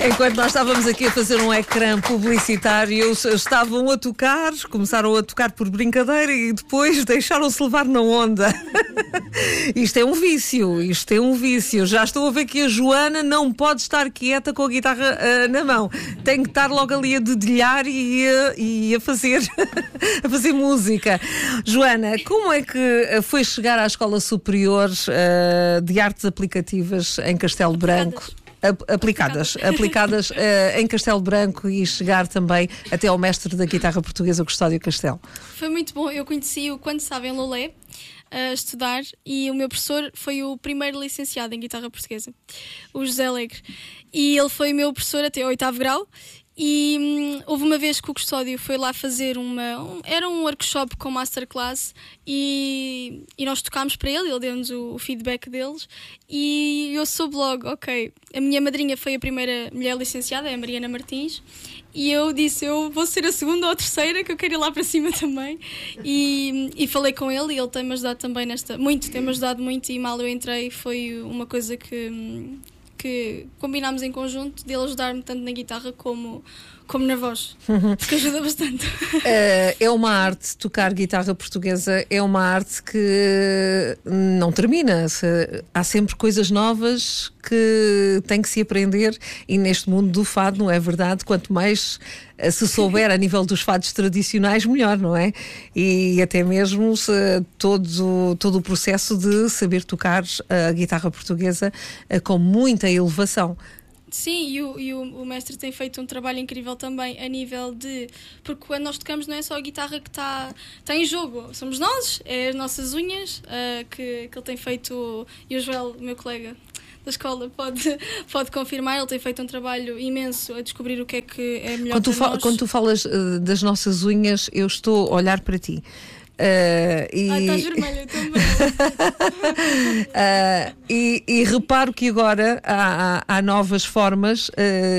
Enquanto nós estávamos aqui a fazer um ecrã publicitário, estavam a tocar, começaram a tocar por brincadeira e depois deixaram-se levar na onda. Isto é um vício. Já estou a ver que a Joana não pode estar quieta com a guitarra na mão. Tem que estar logo ali a dedilhar e a fazer, a fazer música. Joana, como é que foi chegar à Escola Superior de Artes Aplicativas em Castelo Branco? Aplicadas em Castelo Branco e chegar também até ao mestre da guitarra portuguesa, Custódio Castelo. Foi muito bom. Eu conheci-o quando estava em Lolé a estudar e o meu professor foi o primeiro licenciado em guitarra portuguesa, o José Alegre, e ele foi meu professor até ao 8º grau. E houve uma vez que o Custódio foi lá fazer era um workshop com masterclass e nós tocámos para ele deu-nos o feedback deles e eu soube logo, ok, a minha madrinha foi a primeira mulher licenciada, é a Mariana Martins, e eu disse, eu vou ser a segunda ou a terceira, que eu quero ir lá para cima também, e falei com ele e ele tem-me ajudado também tem-me ajudado muito, e mal eu entrei foi uma coisa que combinámos em conjunto, dele ajudar-me tanto na guitarra como na voz, porque ajuda bastante. É uma arte, tocar guitarra portuguesa é uma arte que não termina. Há sempre coisas novas que tem que se aprender, e neste mundo do fado, não é verdade? Quanto mais se souber a nível dos fados tradicionais, melhor, não é? E até mesmo todo o processo de saber tocar a guitarra portuguesa com muita elevação. Sim, e o mestre tem feito um trabalho incrível também a nível de... Porque quando nós tocamos não é só a guitarra que está em jogo, somos nós, é as nossas unhas que ele tem feito, e o Joel, meu colega da escola, pode confirmar, ele tem feito um trabalho imenso a descobrir o que é melhor para nós. Quando tu falas das nossas unhas, eu estou a olhar para ti. Estás vermelha também. E reparo que agora há novas formas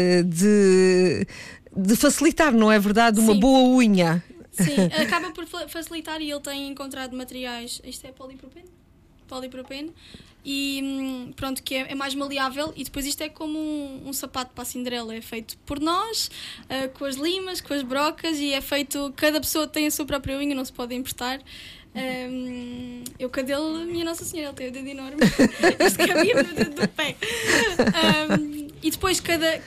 de facilitar, não é verdade? Uma boa unha. Sim, acaba por facilitar, e ele tem encontrado materiais. Isto é polipropene. E pronto, que é mais maleável, e depois isto é como um sapato para a Cinderela, é feito por nós, com as limas, com as brocas, e é feito, cada pessoa tem a sua própria unha, não se pode emprestar. Eu com a dele, minha Nossa Senhora, ele tem o dedo enorme, este cabia no dedo do pé. E depois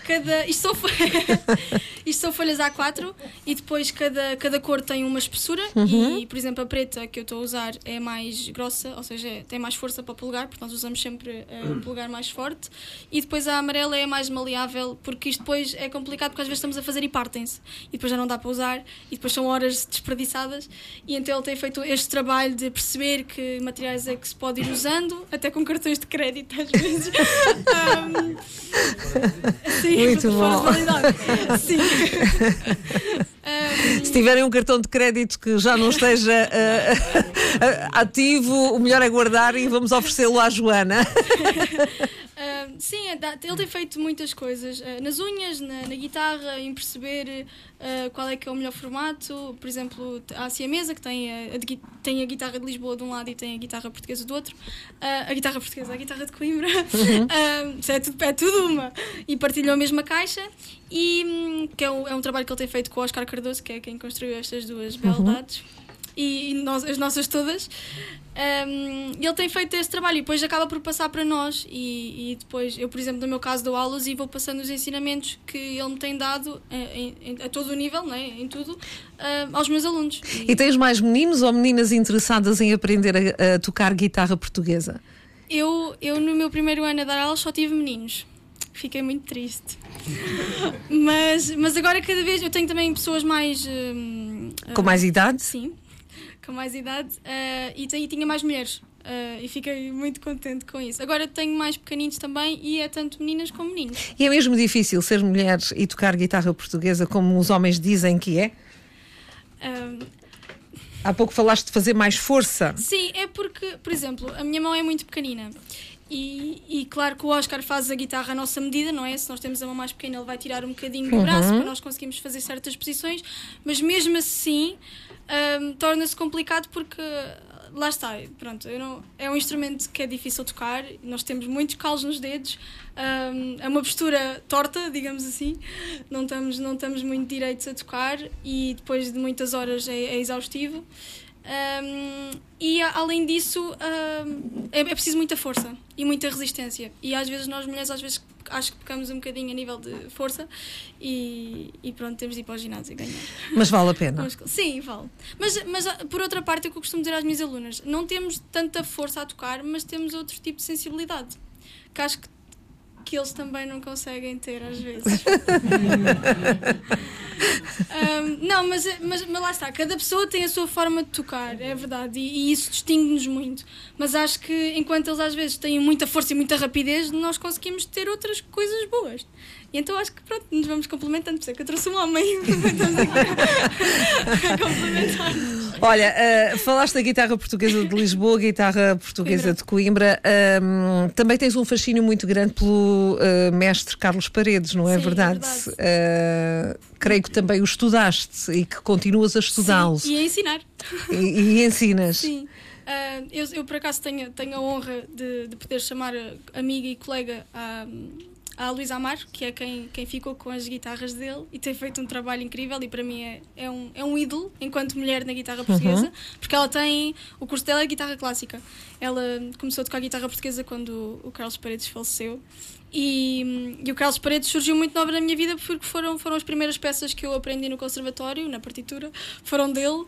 isto são folhas A4, e depois cada cor tem uma espessura, e por exemplo a preta que eu estou a usar é mais grossa, ou seja, tem mais força para o polegar, porque nós usamos sempre o polegar mais forte, e depois a amarela é mais maleável, porque isto depois é complicado, porque às vezes estamos a fazer e partem-se, e depois já não dá para usar, e depois são horas desperdiçadas, e então ele tem feito este trabalho de perceber que materiais é que se pode ir usando, até com cartões de crédito às vezes. Sim, muito bom. Sim. Se tiverem um cartão de crédito que já não esteja ativo, o melhor é guardar e vamos oferecê-lo à Joana. Sim, ele tem feito muitas coisas nas unhas, na guitarra, em perceber qual é que é o melhor formato. Por exemplo, há a siamesa, que tem a guitarra de Lisboa de um lado e tem a guitarra portuguesa do outro. A guitarra portuguesa, a guitarra de Coimbra. É tudo uma. E partilham a mesma caixa. E que é um trabalho que ele tem feito com o Oscar Cardoso, que é quem construiu estas duas beldades. E as nossas todas. Ele tem feito esse trabalho e depois acaba por passar para nós, e depois eu, por exemplo, no meu caso, dou aulas e vou passando os ensinamentos que ele me tem dado a todo o nível, né, em tudo, aos meus alunos. E tens mais meninos ou meninas interessadas em aprender a tocar guitarra portuguesa? Eu no meu primeiro ano a dar aulas só tive meninos. Fiquei muito triste. mas agora cada vez eu tenho também pessoas mais... com mais idade? Sim, com mais idade, e tinha mais mulheres, e fiquei muito contente com isso. Agora tenho mais pequeninos também, e é tanto meninas como meninos. E é mesmo difícil ser mulher e tocar guitarra portuguesa como os homens dizem que é? Há pouco falaste de fazer mais força. Sim, é porque, por exemplo, a minha mão é muito pequenina. E claro que o Oscar faz a guitarra à nossa medida, não é? Se nós temos a mão mais pequena, ele vai tirar um bocadinho do braço para nós conseguirmos fazer certas posições, mas mesmo assim torna-se complicado, porque lá está, pronto, é um instrumento que é difícil de tocar, nós temos muitos calos nos dedos, é uma postura torta, digamos assim, não estamos muito direitos a tocar e depois de muitas horas é exaustivo. E além disso é preciso muita força e muita resistência, e às vezes nós mulheres acho que pecamos um bocadinho a nível de força e pronto, temos de ir para o ginásio e ganhar. Mas vale a pena? Sim, vale. Mas por outra parte, é o que eu costumo dizer às minhas alunas, não temos tanta força a tocar, mas temos outro tipo de sensibilidade que acho que eles também não conseguem ter às vezes. Não, mas lá está, cada pessoa tem a sua forma de tocar, é verdade, e isso distingue-nos muito, mas acho que enquanto eles às vezes têm muita força e muita rapidez, nós conseguimos ter outras coisas boas. E então acho que pronto, nos vamos complementando, por isso é que eu trouxe um homem a complementar-nos. Olha, falaste da guitarra portuguesa de Lisboa, guitarra portuguesa de Coimbra. Também tens um fascínio muito grande pelo mestre Carlos Paredes, não é? Sim, verdade? É verdade. Creio que também o estudaste e que continuas a estudá-lo. Sim, e a ensinar. E ensinas. Sim. Eu por acaso tenho a honra de poder chamar amiga e colega a Luísa Amaro, que é quem ficou com as guitarras dele e tem feito um trabalho incrível, e para mim é um ídolo enquanto mulher na guitarra portuguesa, porque ela tem, o curso dela é guitarra clássica. Ela começou a tocar guitarra portuguesa quando o Carlos Paredes faleceu, e o Carlos Paredes surgiu muito nova na minha vida porque foram as primeiras peças que eu aprendi no conservatório, na partitura, foram dele.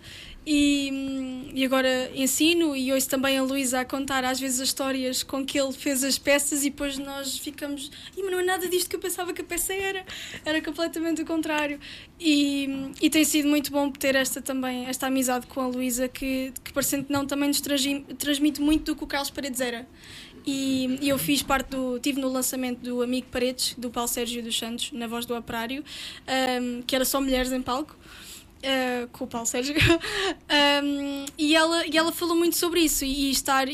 E agora ensino e ouço também a Luísa a contar às vezes as histórias com que ele fez as peças, e depois nós ficamos, mas não é nada disto que eu pensava que a peça era completamente o contrário, e tem sido muito bom ter esta amizade com a Luísa, que parecendo que não, também nos transmite muito do que o Carlos Paredes era. E eu estive no lançamento do Amigo Paredes, do Paulo Sérgio dos Santos, na Voz do Operário, que era só mulheres em palco, com o Paulo Sérgio. E ela falou muito sobre isso, e estar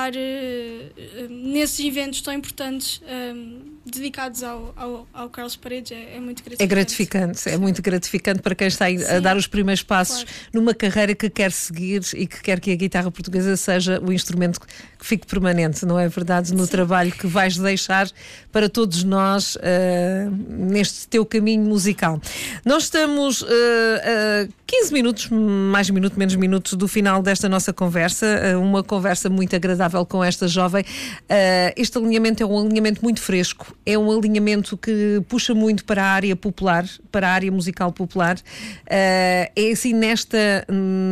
nesses eventos tão importantes dedicados ao Carlos Paredes é muito gratificante. É gratificante, é muito gratificante para quem está a dar os primeiros passos numa carreira que quer seguir e que quer que a guitarra portuguesa seja o instrumento que fique permanente, não é verdade? No trabalho que vais deixar para todos nós neste teu caminho musical. Nós estamos a 15 minutos, mais minuto, menos minutos do final desta nossa conversa, uma conversa muito agradável com esta jovem. Este alinhamento é um alinhamento muito fresco, é um alinhamento que puxa muito para a área popular, para a área musical popular. É assim nesta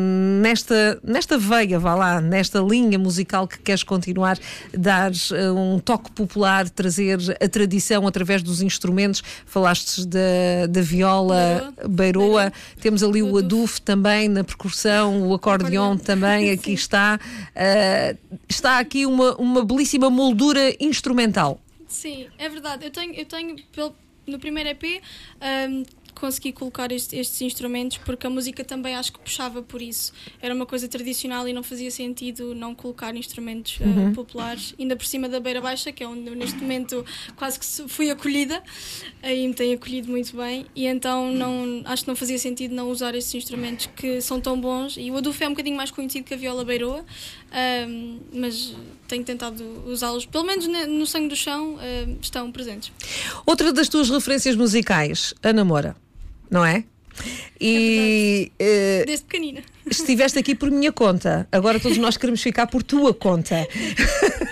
veia, vá lá, nesta linha musical que queres continuar, dar um toque popular, trazer a tradição através dos instrumentos. Falaste da viola, beiroa, temos ali o adufo também na percussão, o acordeão também, aqui está. Está aqui uma belíssima moldura instrumental. Sim, é verdade. Eu tenho no primeiro EP consegui colocar estes instrumentos porque a música também acho que puxava por isso. Era uma coisa tradicional e não fazia sentido não colocar instrumentos populares, ainda por cima da Beira Baixa, que é onde eu neste momento quase que fui acolhida, e me tem acolhido muito bem, e então acho que não fazia sentido não usar estes instrumentos que são tão bons. E o adufo é um bocadinho mais conhecido que a viola beiroa, mas tenho tentado usá-los, pelo menos no Sangue do Chão estão presentes. Outra das tuas referências musicais, Ana Moura, não é? E desde pequenina. Estiveste aqui por minha conta, agora todos nós queremos ficar por tua conta.